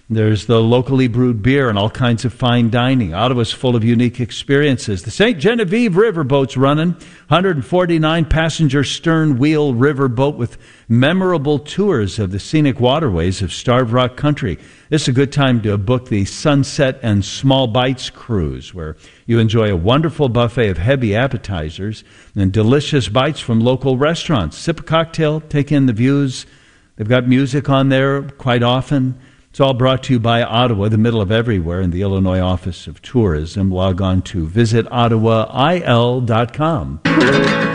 There's the locally brewed beer and all kinds of fine dining. Ottawa's full of unique experiences. The St. Genevieve Riverboat's running, 149-passenger stern wheel riverboat with memorable tours of the scenic waterways of Starved Rock Country. This is a good time to book the Sunset and Small Bites cruise, where you enjoy a wonderful buffet of heavy appetizers and delicious bites from local restaurants. Sip a cocktail, take in the views. They've got music on there quite often. It's all brought to you by Ottawa, the middle of everywhere, in the Illinois Office of Tourism. Log on to visitottawail.com.